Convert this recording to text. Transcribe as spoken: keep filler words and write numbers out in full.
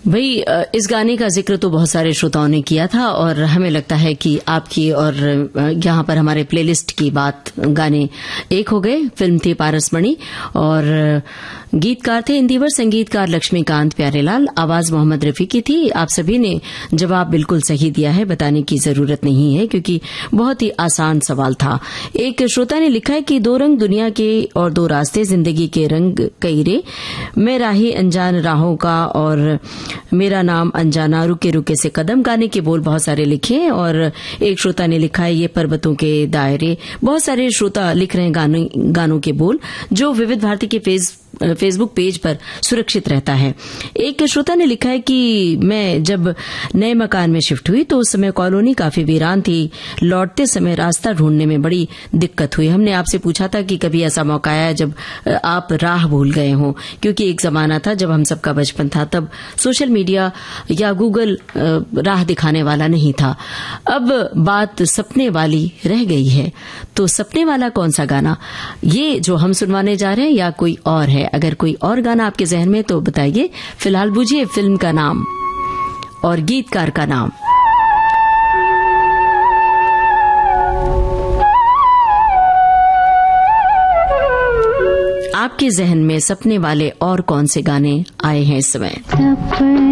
भाई इस गाने का जिक्र तो बहुत सारे श्रोताओं ने किया था और हमें लगता है कि आपकी और यहाँ पर हमारे प्लेलिस्ट की बात गाने एक हो गए। फिल्म थी पारसमणि और गीतकार थे इंदिवर, संगीतकार लक्ष्मीकांत प्यारेलाल, आवाज मोहम्मद रफी की थी। आप सभी ने जवाब बिल्कुल सही दिया है, बताने की जरूरत नहीं है क्योंकि बहुत ही आसान सवाल था। एक श्रोता ने लिखा है कि दो रंग दुनिया के और दो रास्ते, जिंदगी के रंग कई रे, मैं राही अनजान राहों का और मेरा नाम अनजाना, रुके रुके से कदम। गाने के बोल बहुत सारे लिखे हैं और एक श्रोता ने लिखा है ये पर्वतों के दायरे। बहुत सारे श्रोता लिख रहे हैं गाने, गानों के बोल जो विविध भारती के फेस फेसबुक पेज पर सुरक्षित रहता है। एक श्रोता ने लिखा है कि मैं जब नए मकान में शिफ्ट हुई तो उस समय कॉलोनी काफी वीरान थी, लौटते समय रास्ता ढूंढने में बड़ी दिक्कत हुई। हमने आपसे पूछा था कि कभी ऐसा मौका आया जब आप राह भूल गए हों, क्योंकि एक जमाना था जब हम सबका बचपन था, तब सोशल मीडिया या गूगल राह दिखाने वाला नहीं था। अब बात सपने वाली रह गई है, तो सपने वाला कौन सा गाना, ये जो हम सुनवाने जा रहे हैं या कोई और है? अगर कोई और गाना आपके जहन में तो बताइए। फिलहाल बूझिए फिल्म का नाम और गीतकार का नाम। आपके जहन में सपने वाले और कौन से गाने आए हैं इस समय?